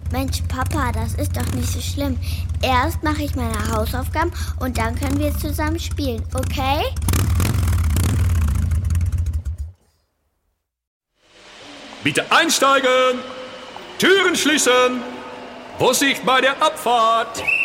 Mensch, Papa, das ist doch nicht so schlimm. Erst mache ich meine Hausaufgaben und dann können wir zusammen spielen, okay? Bitte einsteigen! Türen schließen! Vorsicht bei der Abfahrt!